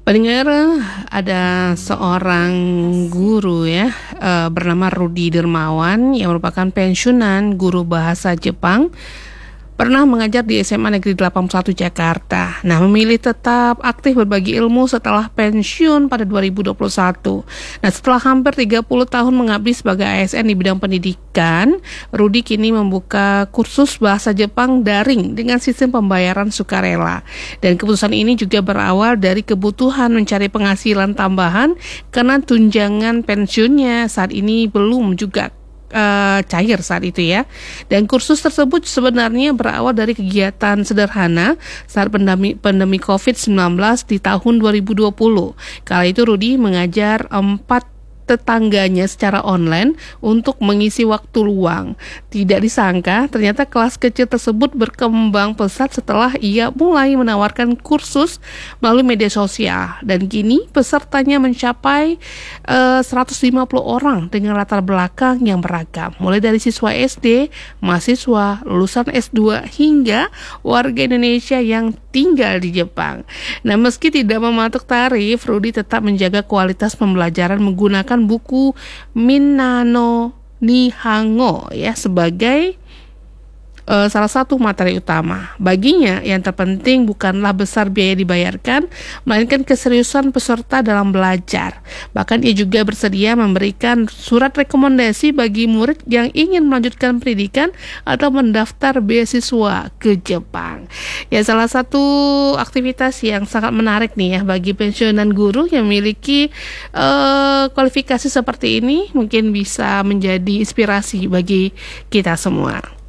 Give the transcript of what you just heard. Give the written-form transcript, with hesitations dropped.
Pendengar, ada seorang guru ya, bernama Rudi Dermawan yang merupakan pensiunan guru bahasa Jepang. Pernah mengajar di SMA Negeri 81 Jakarta. Nah, memilih tetap aktif berbagi ilmu setelah pensiun pada 2021. Nah, setelah hampir 30 tahun mengabdi sebagai ASN di bidang pendidikan, Rudi kini membuka kursus bahasa Jepang daring dengan sistem pembayaran sukarela. Dan keputusan ini juga berawal dari kebutuhan mencari penghasilan tambahan karena tunjangan pensiunnya saat ini belum juga cair saat itu ya. Dan kursus tersebut sebenarnya berawal dari kegiatan sederhana saat pandemi COVID-19 di tahun 2020. Kala itu Rudi mengajar 4 tetangganya secara online untuk mengisi waktu luang. Tidak disangka ternyata kelas kecil tersebut berkembang pesat setelah ia mulai menawarkan kursus melalui media sosial, dan kini pesertanya mencapai 150 orang dengan latar belakang yang beragam, mulai dari siswa SD, mahasiswa, lulusan S2 hingga warga Indonesia yang tinggal di Jepang. Nah, meski tidak mematok tarif, Rudi tetap menjaga kualitas pembelajaran menggunakan buku Minano Nihongo ya sebagai salah satu materi utama. Baginya yang terpenting bukanlah besar biaya dibayarkan, melainkan keseriusan peserta dalam belajar. Bahkan ia juga bersedia memberikan surat rekomendasi bagi murid yang ingin melanjutkan pendidikan atau mendaftar beasiswa ke Jepang. Ya, salah satu aktivitas yang sangat menarik nih ya bagi pensiunan guru yang memiliki kualifikasi seperti ini, mungkin bisa menjadi inspirasi bagi kita semua.